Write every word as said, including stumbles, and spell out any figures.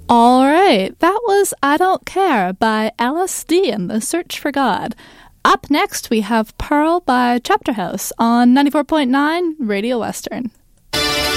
All right, that was I Don't Care by L S D and the Search for God. Up next, we have Pearl by Chapter House on ninety-four point nine Radio Western.